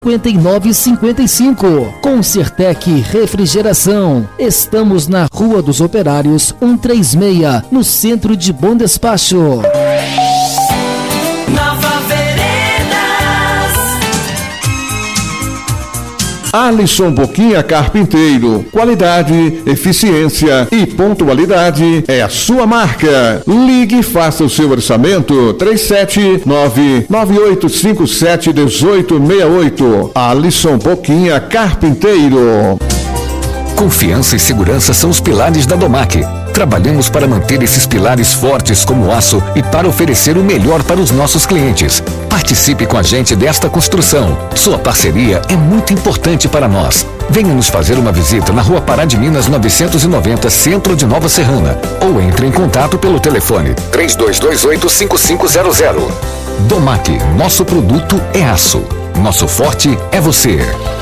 5955. Concertec Refrigeração. Estamos na Rua dos Operários 136, no centro de Bom Despacho. Nova Veredas. Alisson Boquinha Carpinteiro. Qualidade, eficiência e pontualidade é a sua marca. Ligue e faça o seu orçamento. 379-9857-1868. Alisson Boquinha Carpinteiro. Confiança e segurança são os pilares da Domac. Trabalhamos para manter esses pilares fortes como aço e para oferecer o melhor para os nossos clientes. Participe com a gente desta construção. Sua parceria é muito importante para nós. Venha nos fazer uma visita na Rua Pará de Minas 990, centro de Nova Serrana. Ou entre em contato pelo telefone 3228-5500. Domac, nosso produto é aço. Nosso forte é você.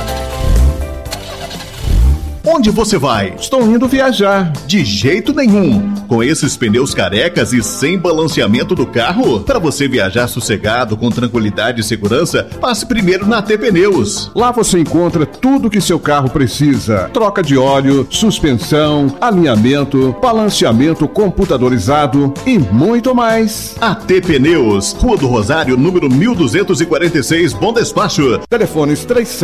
Onde você vai? Estou indo viajar. De jeito nenhum. Com esses pneus carecas e sem balanceamento do carro, para você viajar sossegado, com tranquilidade e segurança, passe primeiro na AT Pneus. Lá você encontra tudo que seu carro precisa. Troca de óleo, suspensão, alinhamento, balanceamento computadorizado e muito mais. AT Pneus, Rua do Rosário, número 1246, Bom Despacho. Telefones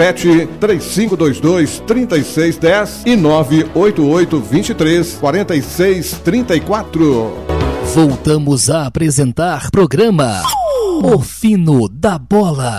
37-3522-3610 e 988-23-4634. Voltamos a apresentar programa O Fino da Bola.